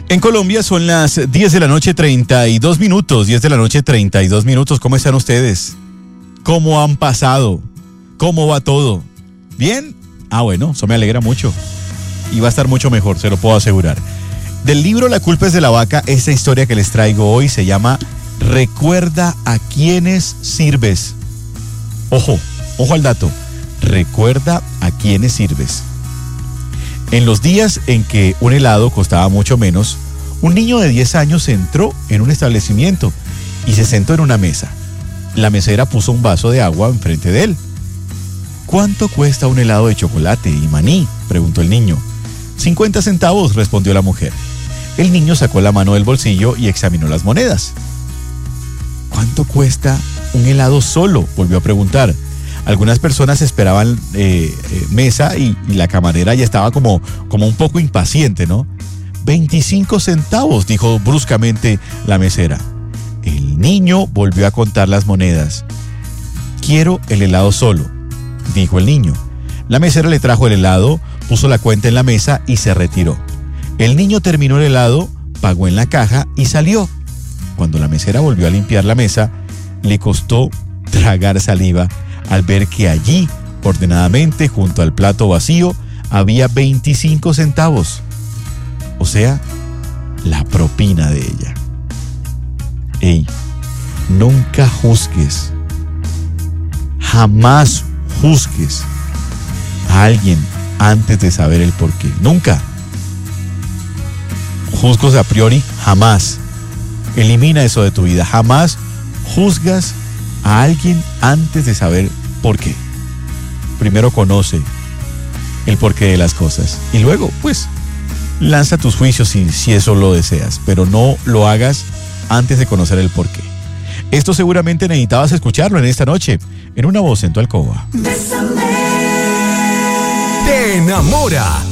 En Colombia son las 10 de la noche 32 minutos, 10 de la noche 32 minutos. ¿Cómo están ustedes? ¿Cómo han pasado? ¿Cómo va todo? ¿Bien? Ah, bueno, eso me alegra mucho. Y va a estar mucho mejor, se lo puedo asegurar. Del libro La culpa es de la vaca, esta historia que les traigo hoy se llama Recuerda a quienes sirves. Ojo, ojo al dato. Recuerda a quienes sirves. En los días en que un helado costaba mucho menos, un niño de 10 años entró en un establecimiento y se sentó en una mesa. La mesera puso un vaso de agua enfrente de él. ¿Cuánto cuesta un helado de chocolate y maní?, preguntó el niño. 50 centavos, respondió la mujer. El niño sacó la mano del bolsillo y examinó las monedas. ¿Cuánto cuesta un helado solo?, volvió a preguntar. Algunas personas esperaban mesa y la camarera ya estaba como un poco impaciente, ¿no? 25 centavos, dijo bruscamente la mesera. El niño volvió a contar las monedas. Quiero el helado solo, dijo el niño. La mesera le trajo el helado, puso la cuenta en la mesa y se retiró. El niño terminó el helado, pagó en la caja y salió. Cuando la mesera volvió a limpiar la mesa, le costó tragar saliva al ver que allí, ordenadamente, junto al plato vacío, había 25 centavos. O sea, la propina de ella. Ey, nunca juzgues. Jamás juzgues a alguien antes de saber el porqué. Nunca. Juzgos a priori, jamás. Elimina eso de tu vida. Jamás juzgas a alguien antes de saber por qué. Primero conoce el porqué de las cosas y luego, pues, lanza tus juicios si eso lo deseas, pero no lo hagas antes de conocer el porqué. Esto seguramente necesitabas escucharlo en esta noche, en Una Voz en tu Alcoba. Te enamora